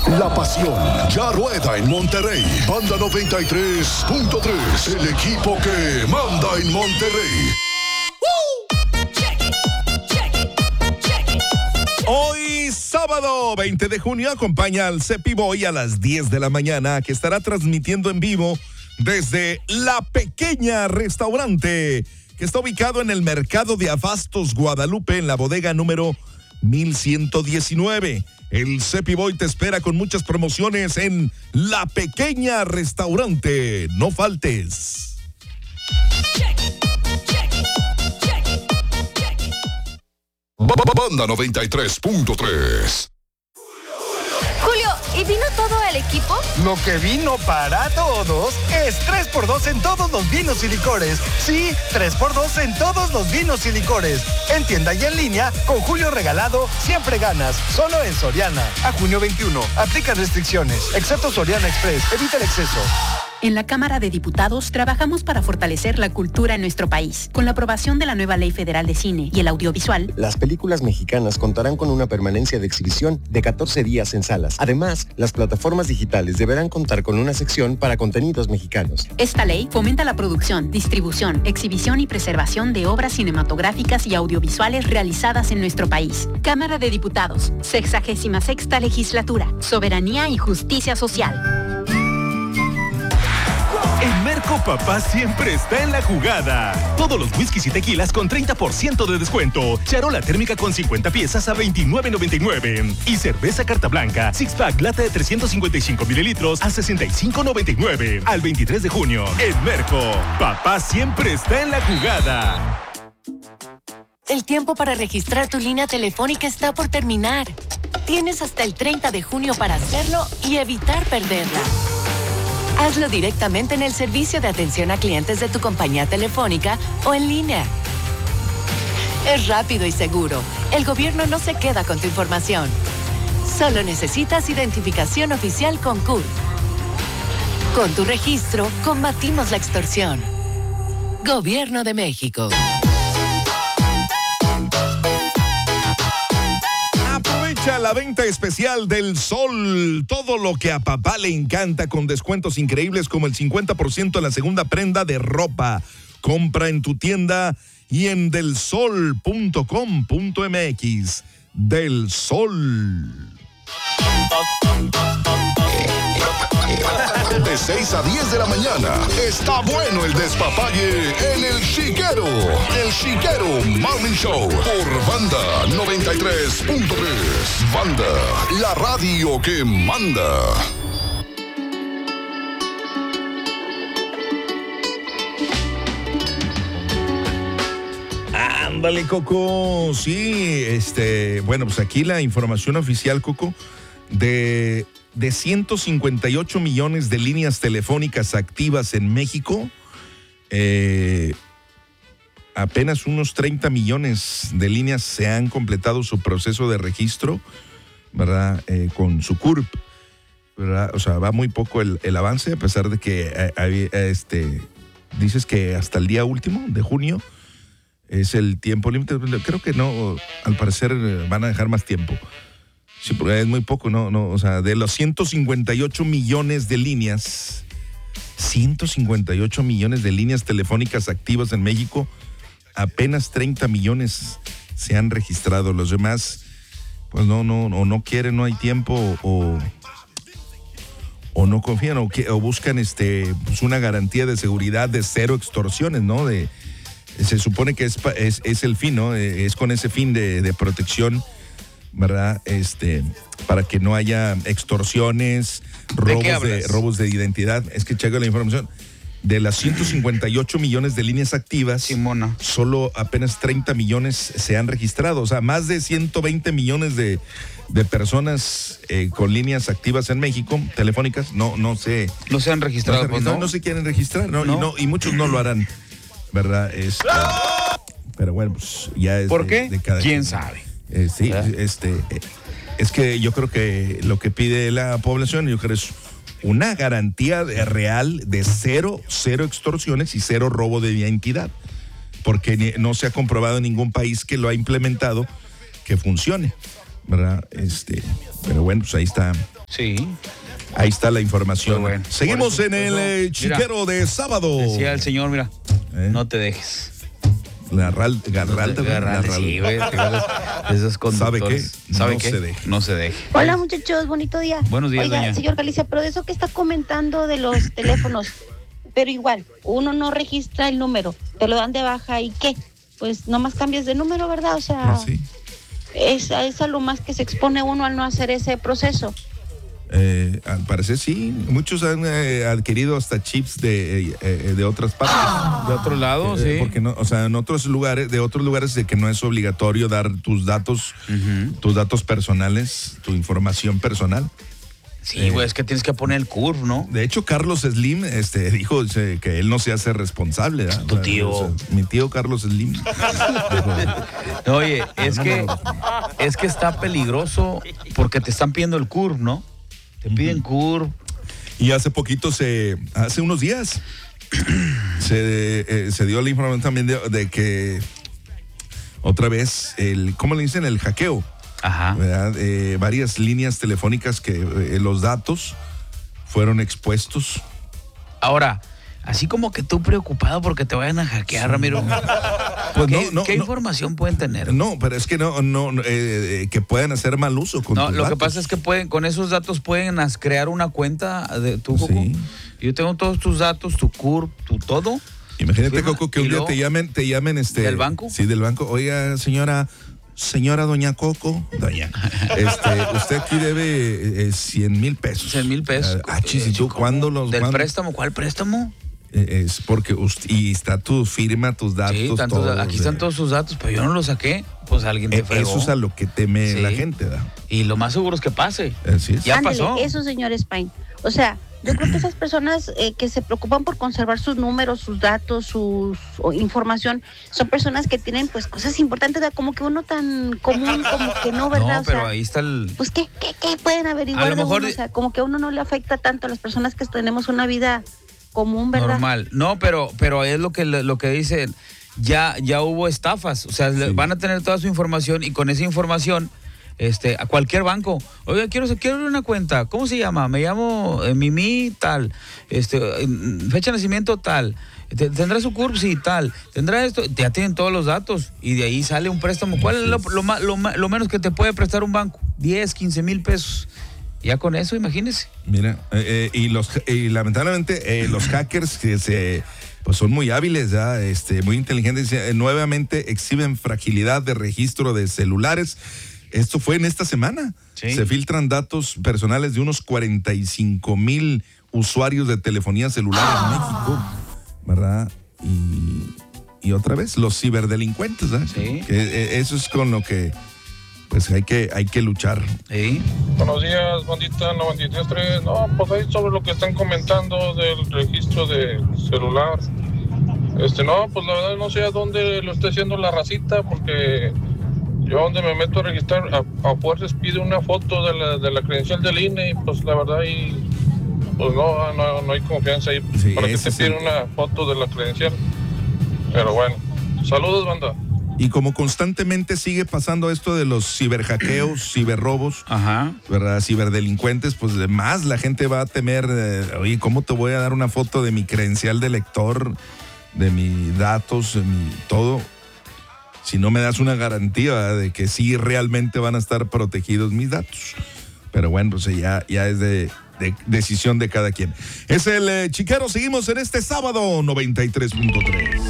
La pasión ya rueda en Monterrey. Banda 93.3, el equipo que manda en Monterrey. Hoy, sábado 20 de junio, acompaña al Cepi Boy a las 10 de la mañana, que estará transmitiendo en vivo desde La Pequeña Restaurante, que está ubicado en el Mercado de Abastos Guadalupe, en la bodega número 1119. El Cepi Boy te espera con muchas promociones en La Pequeña Restaurante. No faltes. Banda 93.3. Julio, ¿y vino todo el equipo? Lo que vino para todos es 3x2 en todos los vinos y licores. Sí, 3x2 en todos los vinos y licores. En tienda y en línea, con Julio regalado, siempre ganas. Solo en Soriana. A junio 21. Aplica restricciones. Excepto Soriana Express. Evita el exceso. En la Cámara de Diputados trabajamos para fortalecer la cultura en nuestro país. Con la aprobación de la nueva Ley Federal de Cine y el Audiovisual, las películas mexicanas contarán con una permanencia de exhibición de 14 días en salas. Además, las plataformas digitales deberán contar con una sección para contenidos mexicanos. Esta ley fomenta la producción, distribución, exhibición y preservación de obras cinematográficas y audiovisuales realizadas en nuestro país. Cámara de Diputados, 66ª Legislatura, Soberanía y Justicia Social. En Merco Papá siempre está en la jugada. Todos los whiskies y tequilas con 30% de descuento. Charola térmica con 50 piezas a $29.99. Y cerveza Carta Blanca, six pack lata de 355 mililitros a $65.99. Al 23 de junio, en Merco, Papá siempre está en la jugada. El tiempo para registrar tu línea telefónica está por terminar. Tienes hasta el 30 de junio para hacerlo y evitar perderla. Hazlo directamente en el servicio de atención a clientes de tu compañía telefónica o en línea. Es rápido y seguro. El gobierno no se queda con tu información. Solo necesitas identificación oficial con CURP. Con tu registro, combatimos la extorsión. Gobierno de México. La venta especial del Sol, todo lo que a papá le encanta, con descuentos increíbles como el 50% en la segunda prenda de ropa. Compra en tu tienda y en delsol.com.mx. Del Sol. De 6 a 10 de la mañana, está bueno el despapalle en El Chiquero. El Chiquero Morning Show por Banda 93.3. Banda, la radio que manda. Ándale, Coco. Sí, bueno, pues aquí la información oficial, Coco, de 158 millones de líneas telefónicas activas en México, apenas unos 30 millones de líneas se han completado su proceso de registro, ¿verdad? Con su CURP, ¿verdad? O sea, va muy poco el avance, a pesar de que dices que hasta el día último de junio es el tiempo límite. Creo que no, al parecer van a dejar más tiempo. Sí, porque es muy poco, o sea, de los 158 millones de líneas, 158 millones de líneas telefónicas activas en México, apenas 30 millones se han registrado. Los demás, pues no quieren, no hay tiempo, o no confían, o buscan pues una garantía de seguridad de cero extorsiones, ¿no? Se supone que es el fin, ¿no? Es con ese fin de protección, ¿verdad? Para que no haya extorsiones, robos de identidad. Es que checo la información. De las 158 millones de líneas activas, Simona, solo apenas 30 millones se han registrado. O sea, más de 120 millones de personas con líneas activas en México, telefónicas, no se han registrado. No se quieren registrar, ¿no? Y muchos no lo harán, ¿verdad? Pero bueno, pues ya es. ¿Por qué? De cada ¿Quién sabe? Sí, es que yo creo que lo que pide la población, yo creo, es una garantía real de cero extorsiones y cero robo de identidad, porque no se ha comprobado en ningún país que lo ha implementado que funcione, ¿verdad? Pero bueno, pues ahí está. Sí. Ahí está la información. Bueno, seguimos eso, en el chiquero de sábado. Decía el señor, mira, no te dejes. Garralda, sí, güey. Esos conductores. ¿Sabe qué? ¿Sabe No qué? se deje. No se deje. Hola muchachos, bonito día. Buenos días, Oiga, doña. señor Galicia, pero de eso que está comentando de los teléfonos, pero igual, uno no registra el número, te lo dan de baja y ¿qué? Pues nomás cambias de número, ¿verdad? O sea, Sí. es a lo más que se expone uno al no hacer ese proceso. Al parecer sí. Muchos han adquirido hasta chips de otras partes. De otro lado, sí. Porque no, o sea, en otros lugares, de que no es obligatorio dar tus datos personales, tu información personal. Sí, güey, es que tienes que poner el CURP, ¿no? De hecho, Carlos Slim dijo que él no se hace responsable. ¿Verdad? Tu tío. O sea, mi tío Carlos Slim. Oye, es que está peligroso porque te están pidiendo el CURP, ¿no? Te piden CURP. Y hace unos días, se dio la información también de que otra vez, ¿cómo le dicen? El hackeo. Ajá. ¿Verdad? Varias líneas telefónicas que los datos fueron expuestos. Ahora, así como que tú preocupado porque te vayan a hackear, Ramiro. Pues ¿Qué información pueden tener? No, pero es que que puedan hacer mal uso con tus lo datos. que pasa es que con esos datos pueden crear una cuenta de tu Coco. Sí. Yo tengo todos tus datos, tu CURP, tu todo. Imagínate, Coco, que un día te llamen ¿del banco? Sí, del banco. Oiga, señora doña Coco, usted aquí debe 100,000 pesos. 100,000 pesos. ¿Y tú cuándo los ¿Del préstamo? ¿Cuál préstamo? Es porque y está tu firma, tus datos. Sí, todos, aquí están todos sus datos, pero yo no los saqué. Pues alguien te fregó. Eso es a lo que teme la gente, ¿verdad? Y lo más seguro es que pase. Así es. Ya Ándale, pasó. eso, señor Spain. O sea, yo creo que esas personas que se preocupan por conservar sus números, sus datos, su información, son personas que tienen pues cosas importantes, ¿verdad? Como que uno tan común, como que no, ¿verdad? No, o sea, pero ahí está el... pues ¿qué pueden averiguar A lo de mejor... uno? O sea, como que a uno no le afecta tanto a las personas que tenemos una vida común, ¿verdad? Normal. No, pero es lo que dicen. Ya hubo estafas. O sea, van a tener toda su información y con esa información... a cualquier banco. Oiga, quiero abrir una cuenta. ¿Cómo se llama? Me llamo Mimi tal. Fecha de nacimiento tal. ¿Tendrá su CURP? Sí, tal. ¿Tendrá esto? Ya tienen todos los datos. Y de ahí sale un préstamo. ¿Cuál es lo menos que te puede prestar un banco? 10, 15,000 pesos. Ya con eso, imagínese. Mira, y lamentablemente los hackers que pues son muy hábiles, ya, muy inteligentes, nuevamente exhiben fragilidad de registro de celulares. Esto fue en esta semana. Sí. Se filtran datos personales de unos 45,000 usuarios de telefonía celular en México, ¿verdad? Y otra vez, los ciberdelincuentes, ¿verdad? Sí. Eso es con lo que pues hay que luchar. Sí. Buenos días, bandita 93.3. No, pues ahí sobre lo que están comentando del registro de celular. No, pues la verdad no sé a dónde lo está haciendo la racita, porque yo donde me meto a registrar, a fuerzas pide una foto de la credencial del INE y pues la verdad ahí, pues no hay confianza ahí. Sí, para que te piden una foto de la credencial. Pero bueno, saludos, banda. Y como constantemente sigue pasando esto de los ciberhackeos, ciberrobos, Ajá. ¿verdad? Ciberdelincuentes, pues más la gente va a temer, oye, ¿cómo te voy a dar una foto de mi credencial de lector, de mis datos, de mi todo? Si no me das una garantía, ¿verdad?, de que sí realmente van a estar protegidos mis datos. Pero bueno, pues ya es de decisión de cada quien. Es el Chiquero, seguimos en este sábado 93.3.